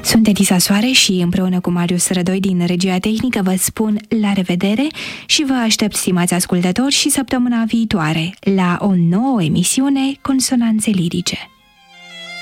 Sunt Elisa Soare și împreună cu Marius Rădoi din Regia Tehnică vă spun la revedere și vă aștept, stimați ascultători, și săptămâna viitoare la o nouă emisiune Consonanțe Lirice.